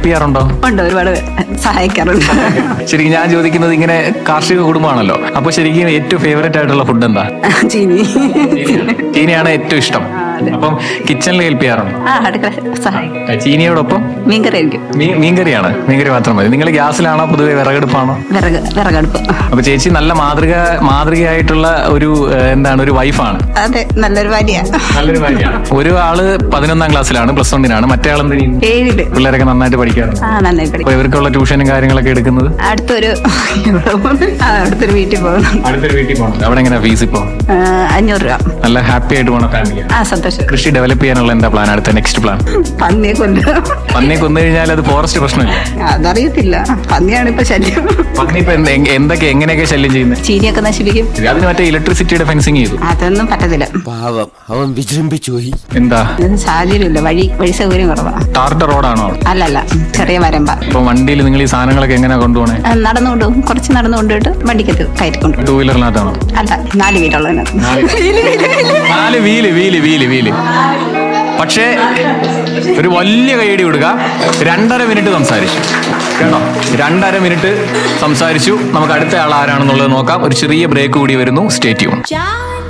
Help ചെയ്യാറുണ്ടോ? ഉണ്ട്, ഒരുപാട് സഹായിക്കാറുണ്ട്. ശരിക്കും ഞാൻ ചോദിക്കുന്നത്, ഇങ്ങനെ കാർഷിക കുടുംബമാണല്ലോ, അപ്പൊ ശരിക്കും ഏറ്റവും ഫേവറേറ്റ് ആയിട്ടുള്ള ഫുഡ് എന്താ? ചീനി. ചീനിയാണ് ഏറ്റവും ഇഷ്ടം. അപ്പം കിച്ചണിൽ ഹെൽപ്പ് ചെയ്യാറുണ്ട്? അടുക്കള സഹായിക്കും. ചീനിയോടൊപ്പം മീൻകറി ആയിരിക്കും. മീൻകറിയാണ്. മീൻകറി മാത്രം മതി. നിങ്ങൾ ഗ്യാസിലാണോ പൊതുവെ വിറകടുപ്പാണോ? വിറകടുപ്പ്. അപ്പൊ ചേച്ചി നല്ല മാതൃകയായിട്ടുള്ള ഒരു ഒരു വൈഫാണ്. അതെ, നല്ലൊരു ഭാര്യയാണ്. നല്ലൊരു ഭാര്യയാണ്. ഒരു ആള് 11ാം ക്ലാസ്സിലാണ്, +1 മറ്റേ ആൾ 7. പിള്ളേരൊക്കെ നന്നായിട്ട് പഠിക്കാറുണ്ട്. നന്നായി പഠിക്കും. അപ്പൊ ഇവർക്കുള്ള ട്യൂഷനും കാര്യങ്ങളൊക്കെ എടുക്കുന്നത് അടുത്തൊരു വീട്ടിൽ പോകുന്നു. അടുത്തൊരു വീട്ടിൽ പോകണം. അവിടെ എങ്ങനെയാ ഫീസ് ഇപ്പൊ? 500 രൂപ. നല്ല ഹാപ്പി ആയിട്ട് പോണ ഫാമിലി. സന്തോഷം. കൃഷി ഡെവലപ്പ് ചെയ്യാനുള്ള എന്താ പ്ലാൻ? അടുത്ത നെക്സ്റ്റ് പ്ലാൻ? പന്നിയെ കൊന്നു കഴിഞ്ഞാൽ അത് ഫോറസ്റ്റ് പ്രശ്നമില്ല? അതറിയത്തില്ല. പന്നിയാണ് ഇപ്പൊ ശല്യം. പന്നി ഇപ്പൊ എങ്ങനെയൊക്കെ ശല്യം ചെയ്യുന്നത്? ചീനിയൊക്കെ നശിപ്പിക്കും. അതിന് മറ്റേ ഇലക്ട്രിസിറ്റിയുടെ ഫെൻസിങ് ചെയ്തു. അതൊന്നും പറ്റത്തില്ല. പാവം, അവൻ വിജൃംഭിച്ചു പോയി. എന്താ സാഹചര്യമില്ല, വഴി സൗകര്യം കുറവാ. ടാറിട്ട റോഡാണോ? അല്ലല്ല, ചെറിയ വരമ്പ. അപ്പൊ വണ്ടിയിൽ നിങ്ങൾ ഈ സാധനങ്ങളൊക്കെ എങ്ങനെ കൊണ്ടുപോകണേ? നടന്നുകൊണ്ടുപോകും. കുറച്ച് നടന്നുകൊണ്ടിട്ട് വണ്ടിക്കത്ത് കയറ്റിക്കൊണ്ടു. 2 വീലറിനകത്താണോ? അല്ല, 4 വീലുള്ളതിനകത്ത്. 4 വീല്. പക്ഷേ ഒരു വലിയ കൈയടി കൊടുക്കുക. 2.5 മിനിറ്റ് സംസാരിച്ചു കേട്ടോ. 2.5 മിനിറ്റ് സംസാരിച്ചു. നമുക്ക് അടുത്ത ആൾ ആരാണെന്നുള്ളത് നോക്കാം. ഒരു ചെറിയ ബ്രേക്ക് കൂടി വരുന്നു. Stay tune.